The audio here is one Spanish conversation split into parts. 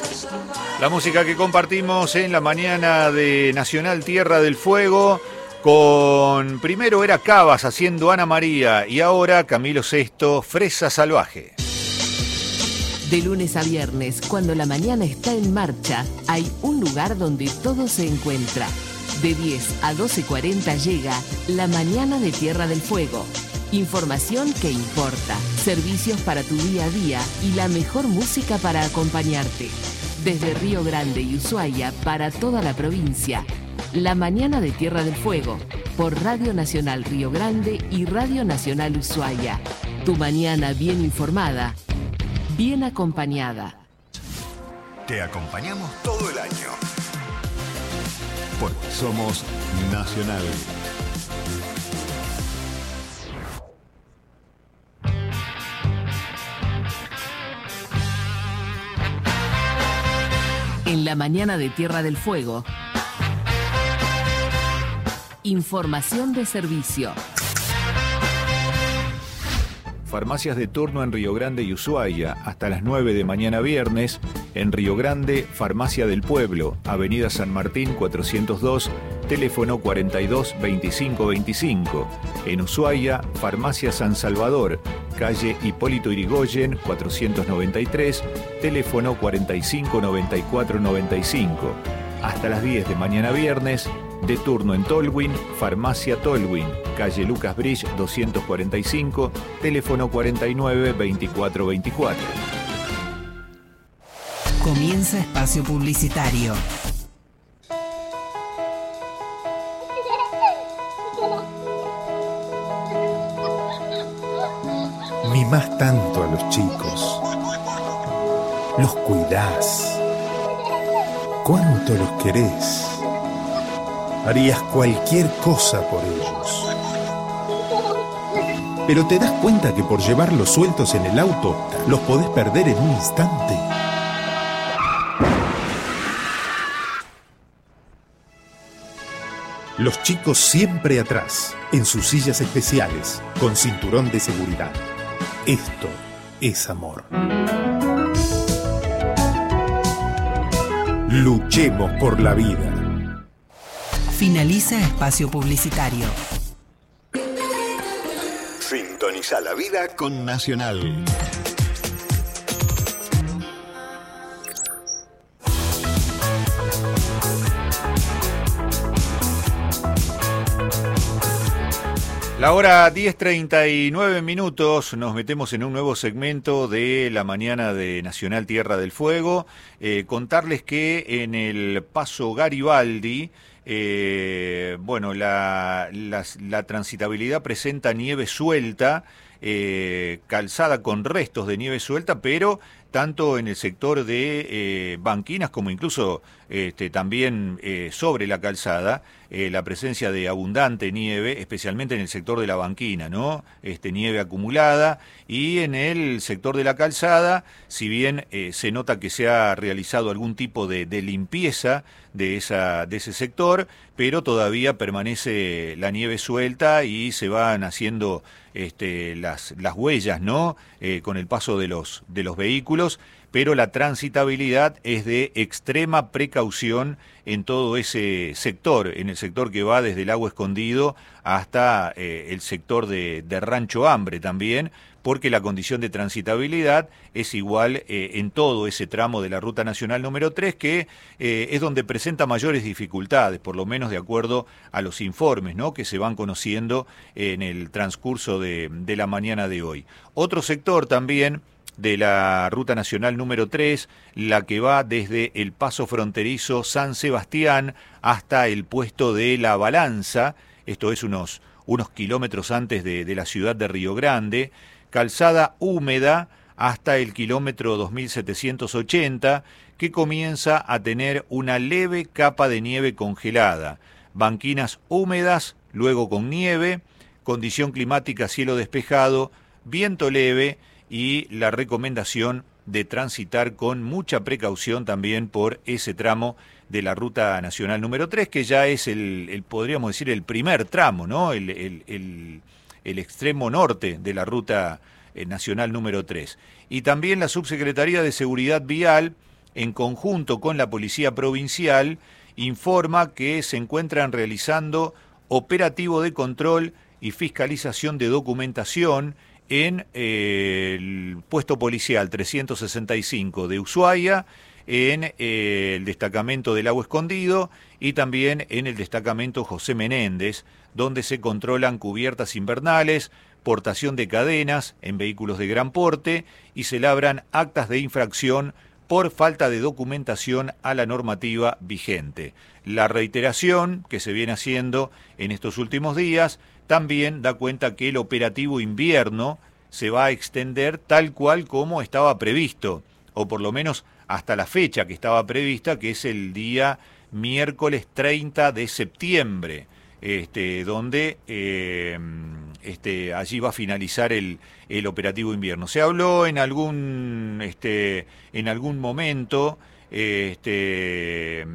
La música que compartimos en la mañana de Nacional Tierra del Fuego, con primero era Cabas haciendo Ana María y ahora Camilo Sesto, Fresa Salvaje. De lunes a viernes, cuando la mañana está en marcha, hay un lugar donde todo se encuentra. De 10 a 12:40 llega La Mañana de Tierra del Fuego. Información que importa, servicios para tu día a día y la mejor música para acompañarte. Desde Río Grande y Ushuaia para toda la provincia. La Mañana de Tierra del Fuego, por Radio Nacional Río Grande y Radio Nacional Ushuaia. Tu mañana bien informada, bien acompañada. Te acompañamos todo el año. Porque somos Nacional. En la Mañana de Tierra del Fuego, información de servicio. Farmacias de turno en Río Grande y Ushuaia, hasta las 9 de mañana viernes. En Río Grande, Farmacia del Pueblo, Avenida San Martín 402, teléfono 42 25 25. En Ushuaia, Farmacia San Salvador, calle Hipólito Yrigoyen 493, teléfono 45 94 95. Hasta las 10 de mañana viernes. De turno en Tolwyn, Farmacia Tolwyn, calle Lucas Bridge 245, teléfono 49 24 24. Comienza espacio publicitario. Mimás tanto a los chicos. Los cuidás. ¿Cuánto los querés? Harías cualquier cosa por ellos. Pero te das cuenta que por llevarlos sueltos en el auto, los podés perder en un instante. Los chicos siempre atrás, en sus sillas especiales, con cinturón de seguridad. Esto es amor. Luchemos por la vida. Finaliza espacio publicitario. Sintoniza la vida con Nacional. La hora 10:39 minutos, nos metemos en un nuevo segmento de la mañana de Nacional Tierra del Fuego. Contarles que en el Paso Garibaldi, la transitabilidad presenta nieve suelta, calzada con restos de nieve suelta, pero tanto en el sector de banquinas como incluso también sobre la calzada, la presencia de abundante nieve, especialmente en el sector de la banquina, ¿no? Nieve acumulada, y en el sector de la calzada, si bien se nota que se ha realizado algún tipo de limpieza de ese sector, pero todavía permanece la nieve suelta y se van haciendo las huellas, ¿no? Con el paso de los vehículos, pero la transitabilidad es de extrema precaución en todo ese sector, en el sector que va desde el Lago Escondido hasta el sector de Rancho Hambre también, porque la condición de transitabilidad es igual en todo ese tramo de la Ruta Nacional número 3, que es donde presenta mayores dificultades, por lo menos de acuerdo a los informes, ¿no?, que se van conociendo en el transcurso de la mañana de hoy. Otro sector también de la Ruta Nacional número 3, la que va desde el paso fronterizo San Sebastián hasta el puesto de La Balanza, esto es unos kilómetros antes de la ciudad de Río Grande, calzada húmeda hasta el kilómetro 2780, que comienza a tener una leve capa de nieve congelada, banquinas húmedas, luego con nieve, condición climática cielo despejado, viento leve, y la recomendación de transitar con mucha precaución también por ese tramo de la Ruta Nacional número 3, que ya es podríamos decir, el primer tramo, ¿no? El extremo norte de la Ruta Nacional número 3. Y también la Subsecretaría de Seguridad Vial en conjunto con la Policía Provincial, informa que se encuentran realizando operativo de control y fiscalización de documentación en el puesto policial 365 de Ushuaia, en el destacamento del Lago Escondido y también en el destacamento José Menéndez, donde se controlan cubiertas invernales, portación de cadenas en vehículos de gran porte y se labran actas de infracción por falta de documentación a la normativa vigente. La reiteración que se viene haciendo en estos últimos días también da cuenta que el operativo invierno se va a extender tal cual como estaba previsto, o por lo menos hasta la fecha que estaba prevista, que es el día miércoles 30 de septiembre, donde allí va a finalizar el operativo invierno. Se habló en algún momento de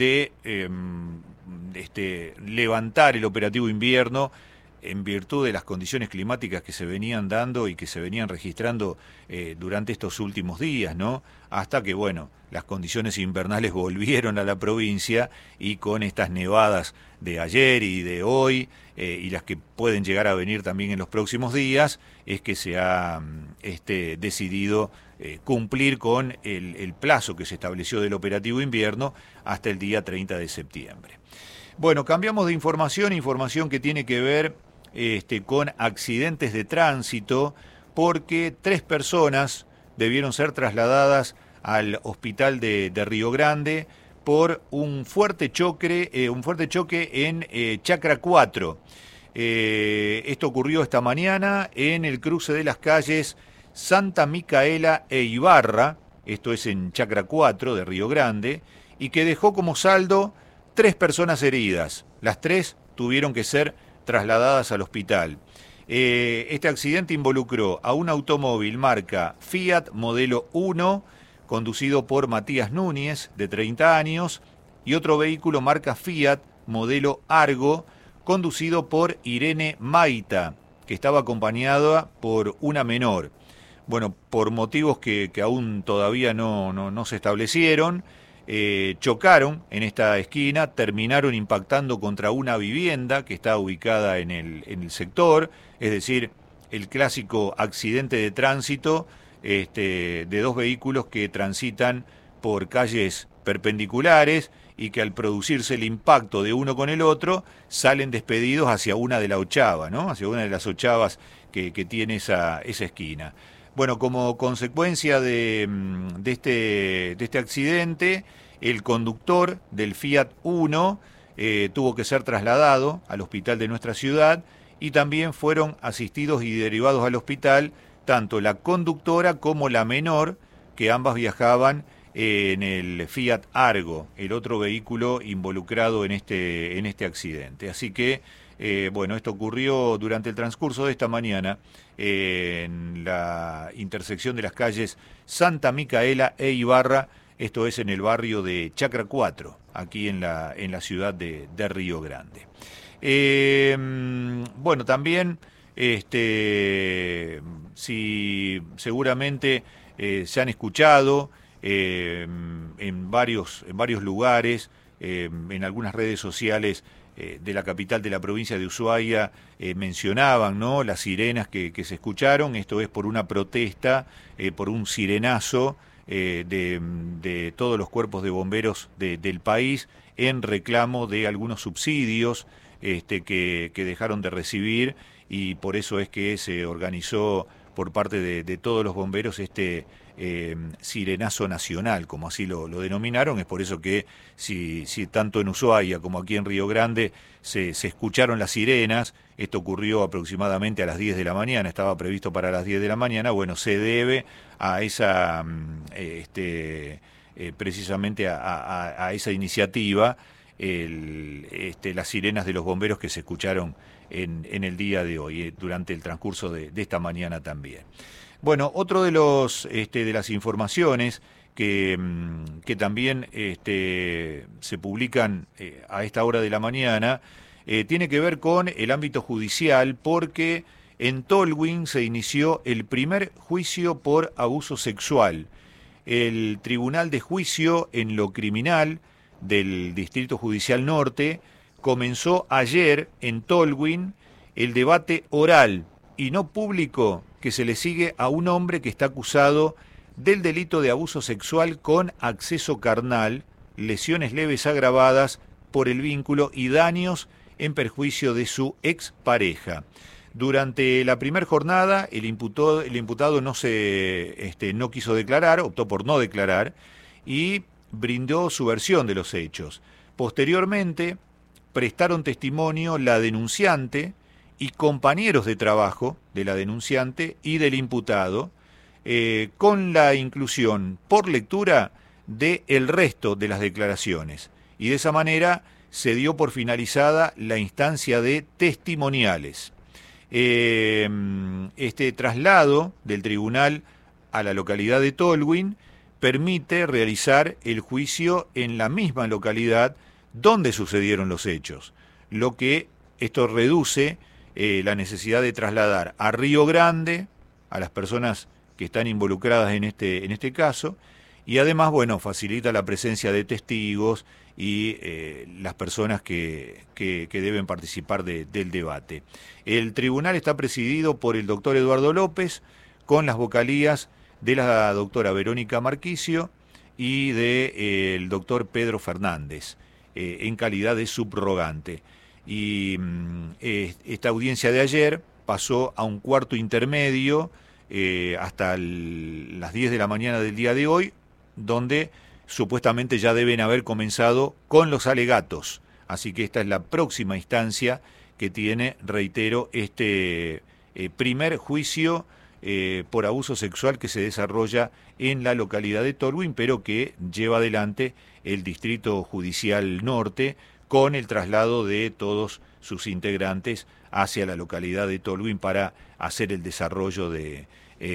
levantar el operativo invierno en virtud de las condiciones climáticas que se venían dando y que se venían registrando durante estos últimos días, ¿no? Hasta que, bueno, las condiciones invernales volvieron a la provincia y con estas nevadas de ayer y de hoy y las que pueden llegar a venir también en los próximos días, es que se ha decidido cumplir con el plazo que se estableció del operativo invierno hasta el día 30 de septiembre. Bueno, cambiamos de información que tiene que ver con accidentes de tránsito, porque 3 personas debieron ser trasladadas al hospital de Río Grande por un fuerte choque en Chacra 4. Esto ocurrió esta mañana en el cruce de las calles Santa Micaela e Ibarra, esto es en Chacra 4 de Río Grande, y que dejó como saldo 3 personas heridas. Las 3 tuvieron que ser trasladadas al hospital. Este accidente involucró a un automóvil marca Fiat modelo 1, conducido por Matías Núñez, de 30 años, y otro vehículo marca Fiat modelo Argo, conducido por Irene Maita, que estaba acompañada por una menor. Bueno, por motivos que aún todavía no se establecieron, chocaron en esta esquina, terminaron impactando contra una vivienda que está ubicada en el sector, es decir, el clásico accidente de tránsito de 2 vehículos que transitan por calles perpendiculares y que al producirse el impacto de uno con el otro salen despedidos hacia una de la ochava, ¿no? Hacia una de las ochavas que tiene esa esquina. Bueno, como consecuencia de este accidente, el conductor del Fiat 1 tuvo que ser trasladado al hospital de nuestra ciudad y también fueron asistidos y derivados al hospital tanto la conductora como la menor, que ambas viajaban en el Fiat Argo, el otro vehículo involucrado en este accidente. Así que, bueno, esto ocurrió durante el transcurso de esta mañana en la intersección de las calles Santa Micaela e Ibarra, esto es en el barrio de Chacra 4, aquí en la ciudad de Río Grande. Bueno, también, si seguramente se han escuchado en varios lugares, en algunas redes sociales de la capital de la provincia de Ushuaia, mencionaban, ¿no?, las sirenas que se escucharon. Esto es por una protesta, por un sirenazo de todos los cuerpos de bomberos del país en reclamo de algunos subsidios que dejaron de recibir, y por eso es que se organizó por parte de todos los bomberos sirenazo nacional, como así lo denominaron. Es por eso que si tanto en Ushuaia como aquí en Río Grande se escucharon las sirenas, esto ocurrió aproximadamente a las 10 de la mañana, estaba previsto para las 10 de la mañana, bueno, se debe a esa precisamente a esa iniciativa, las sirenas de los bomberos que se escucharon en el día de hoy, durante el transcurso de esta mañana también. Bueno, otro de las informaciones que también se publican a esta hora de la mañana tiene que ver con el ámbito judicial, porque en Tolwyn se inició el primer juicio por abuso sexual. el Tribunal de Juicio en lo Criminal del Distrito Judicial Norte comenzó ayer en Tolwyn el debate oral y no público que se le sigue a un hombre que está acusado del delito de abuso sexual con acceso carnal, lesiones leves agravadas por el vínculo y daños en perjuicio de su expareja. Durante la primera jornada, el imputado no quiso declarar, optó por no declarar y brindó su versión de los hechos. Posteriormente, prestaron testimonio la denunciante y compañeros de trabajo de la denunciante y del imputado, con la inclusión por lectura del resto de las declaraciones. Y de esa manera se dio por finalizada la instancia de testimoniales. Este traslado del tribunal a la localidad de Tolwyn permite realizar el juicio en la misma localidad donde sucedieron los hechos, lo que esto reduce la necesidad de trasladar a Río Grande a las personas que están involucradas en este caso, y además, bueno, facilita la presencia de testigos y las personas que deben participar del debate. El tribunal está presidido por el doctor Eduardo López, con las vocalías de la doctora Verónica Marquicio y del doctor Pedro Fernández, en calidad de subrogante. Y esta audiencia de ayer pasó a un cuarto intermedio hasta las 10 de la mañana del día de hoy, donde supuestamente ya deben haber comenzado con los alegatos. Así que esta es la próxima instancia que tiene, reitero, este primer juicio por abuso sexual que se desarrolla en la localidad de Tolwyn, pero que lleva adelante el Distrito Judicial Norte con el traslado de todos sus integrantes hacia la localidad de Tolwyn para hacer el desarrollo de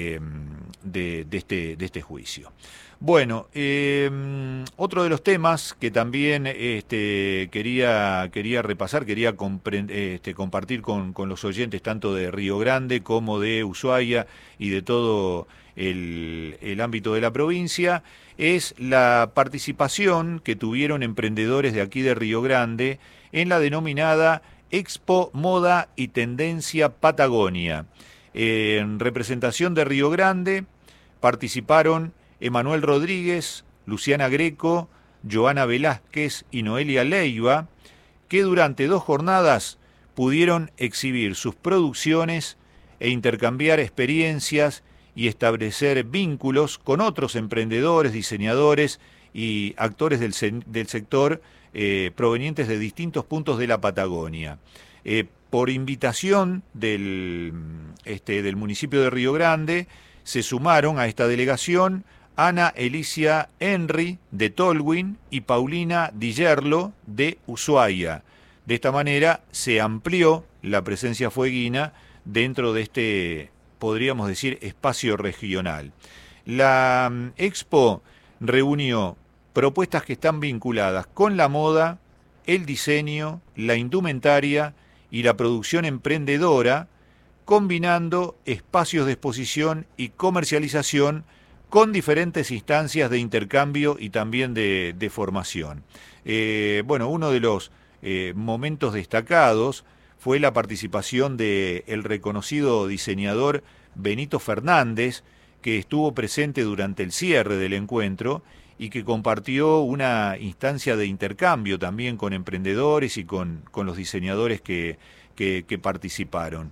este juicio. Bueno, otro de los temas que también quería repasar, quería compartir con los oyentes tanto de Río Grande como de Ushuaia y de todo el ámbito de la provincia, es la participación que tuvieron emprendedores de aquí de Río Grande en la denominada Expo Moda y Tendencia Patagonia. En representación de Río Grande participaron Emanuel Rodríguez, Luciana Greco, Joana Velázquez y Noelia Leiva, que durante 2 jornadas pudieron exhibir sus producciones e intercambiar experiencias y establecer vínculos con otros emprendedores, diseñadores y actores del sector provenientes de distintos puntos de la Patagonia. Por invitación del municipio de Río Grande, se sumaron a esta delegación Ana Elicia Henry de Tolwyn y Paulina Di Gerlo de Ushuaia. De esta manera se amplió la presencia fueguina dentro de este, podríamos decir, espacio regional. La Expo reunió propuestas que están vinculadas con la moda, el diseño, la indumentaria y la producción emprendedora, combinando espacios de exposición y comercialización con diferentes instancias de intercambio y también de formación. Uno de los momentos destacados fue la participación del reconocido diseñador Benito Fernández, que estuvo presente durante el cierre del encuentro y que compartió una instancia de intercambio también con emprendedores y con los diseñadores que participaron.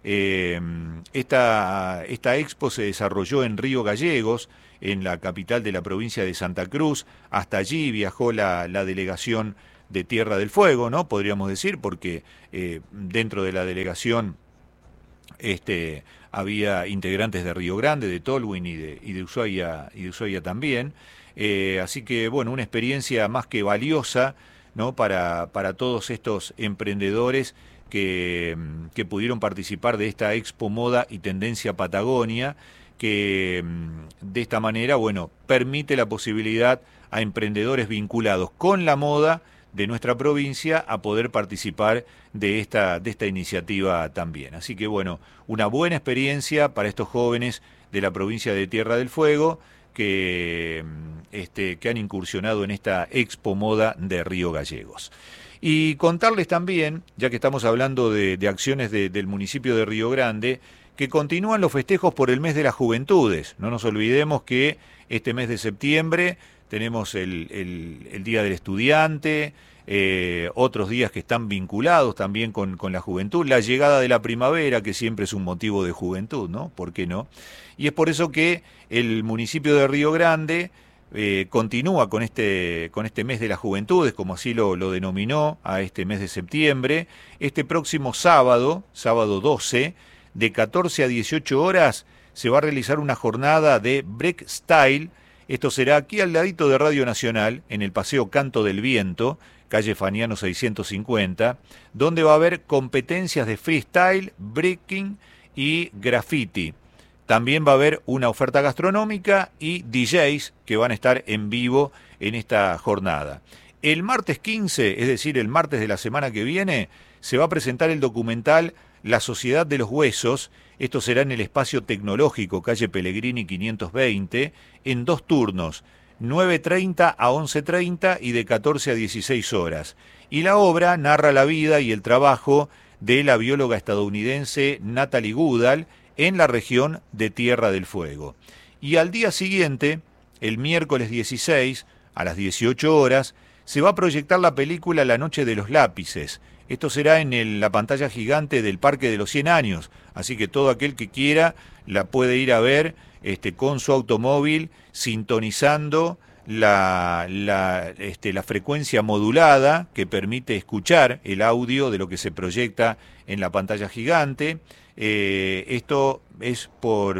Esta expo se desarrolló en Río Gallegos, en la capital de la provincia de Santa Cruz. Hasta allí viajó la delegación de Tierra del Fuego, ¿no? Podríamos decir, porque dentro de la delegación había integrantes de Río Grande, de Tolwyn y de Ushuaia también. Así que, bueno, una experiencia más que valiosa, ¿no? Para todos estos emprendedores que pudieron participar de esta Expo Moda y Tendencia Patagonia, que de esta manera, bueno, permite la posibilidad a emprendedores vinculados con la moda de nuestra provincia a poder participar de esta iniciativa también. Así que, bueno, una buena experiencia para estos jóvenes de la provincia de Tierra del Fuego, que han incursionado en esta Expo Moda de Río Gallegos. Y contarles también, ya que estamos hablando de acciones del municipio de Río Grande, que continúan los festejos por el mes de las juventudes. No nos olvidemos que este mes de septiembre tenemos el Día del Estudiante, otros días que están vinculados también con la juventud, la llegada de la primavera, que siempre es un motivo de juventud, ¿no? ¿Por qué no? Y es por eso que el municipio de Río Grande continúa con este mes de las juventudes, como así lo denominó a este mes de septiembre. Este próximo sábado 12, de 14 a 18 horas, se va a realizar una jornada de Break Style. Esto será aquí al ladito de Radio Nacional, en el Paseo Canto del Viento, calle Faniano 650, donde va a haber competencias de freestyle, breaking y graffiti. También va a haber una oferta gastronómica y DJs que van a estar en vivo en esta jornada. El martes 15, es decir, el martes de la semana que viene, se va a presentar el documental La Sociedad de los Huesos. Esto será en el Espacio Tecnológico, calle Pellegrini 520, en 2 turnos, 9:30 a 11:30 y de 14 a 16 horas. Y la obra narra la vida y el trabajo de la bióloga estadounidense Natalie Goodall en la región de Tierra del Fuego. Y al día siguiente, el miércoles 16, a las 18 horas, se va a proyectar la película La Noche de los Lápices. Esto será en la pantalla gigante del Parque de los 100 Años, así que todo aquel que quiera la puede ir a ver con su automóvil, sintonizando la frecuencia modulada que permite escuchar el audio de lo que se proyecta en la pantalla gigante. Esto es por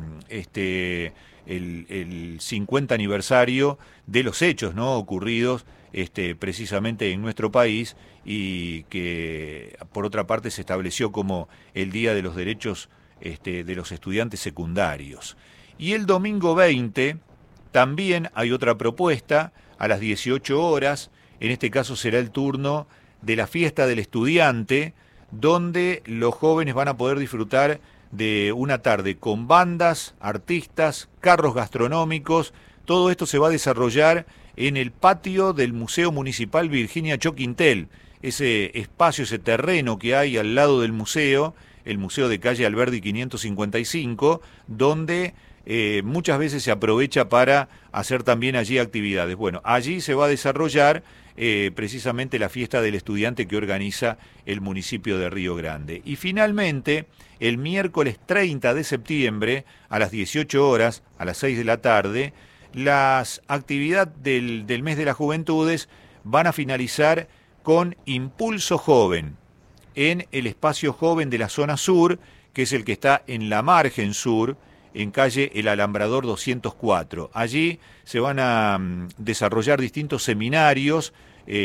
el 50 aniversario de los hechos, ¿no?, ocurridos precisamente en nuestro país, y que por otra parte se estableció como el Día de los Derechos de los Estudiantes Secundarios. Y el domingo 20 también hay otra propuesta a las 18 horas, en este caso será el turno de la Fiesta del Estudiante, donde los jóvenes van a poder disfrutar de una tarde con bandas, artistas, carros gastronómicos. Todo esto se va a desarrollar en el patio del Museo Municipal Virginia Choquintel, ese espacio, ese terreno que hay al lado del museo, el museo de calle Alberdi 555, donde muchas veces se aprovecha para hacer también allí actividades. Bueno, allí se va a desarrollar precisamente la Fiesta del Estudiante que organiza el municipio de Río Grande. Y finalmente, el miércoles 30 de septiembre, a las 18 horas, a las 6 de la tarde, las actividades del mes de las juventudes van a finalizar con Impulso Joven en el espacio joven de la zona sur, que es el que está en la margen sur, en calle El Alambrador 204. Allí se van a desarrollar distintos seminarios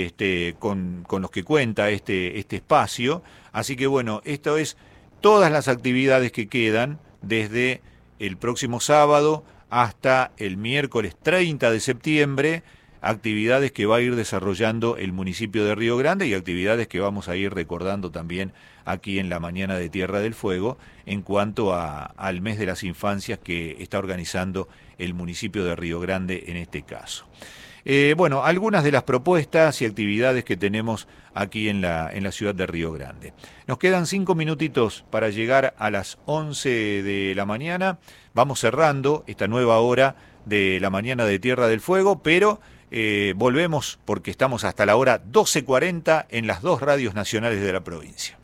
con los que cuenta este espacio. Así que bueno, esto es todas las actividades que quedan desde el próximo sábado hasta el miércoles 30 de septiembre, actividades que va a ir desarrollando el municipio de Río Grande y actividades que vamos a ir recordando también aquí en la mañana de Tierra del Fuego en cuanto al mes de las infancias que está organizando el municipio de Río Grande en este caso. Bueno, algunas de las propuestas y actividades que tenemos aquí en la ciudad de Río Grande. Nos quedan 5 minutitos para llegar a las 11 de la mañana. Vamos cerrando esta nueva hora de la mañana de Tierra del Fuego, pero volvemos porque estamos hasta la hora 12:40 en las 2 radios nacionales de la provincia.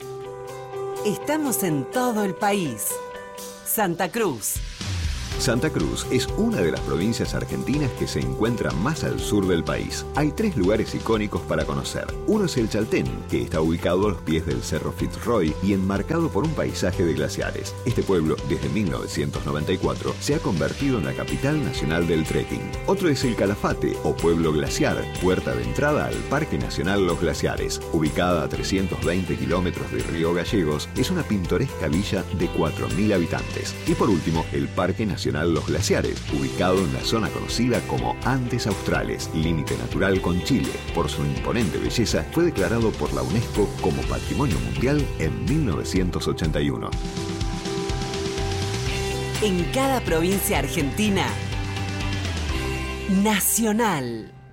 Estamos en todo el país. Santa Cruz. Santa Cruz es una de las provincias argentinas que se encuentra más al sur del país. Hay 3 lugares icónicos para conocer. Uno es el Chaltén, que está ubicado a los pies del Cerro Fitzroy y enmarcado por un paisaje de glaciares. Este pueblo, desde 1994, se ha convertido en la capital nacional del trekking. Otro es el Calafate, o Pueblo Glaciar, puerta de entrada al Parque Nacional Los Glaciares. Ubicada a 320 kilómetros de Río Gallegos, es una pintoresca villa de 4.000 habitantes. Y por último, el Parque Nacional Los Glaciares, ubicado en la zona conocida como Andes Australes, límite natural con Chile. Por su imponente belleza, fue declarado por la UNESCO como Patrimonio Mundial en 1981. En cada provincia argentina Nacional.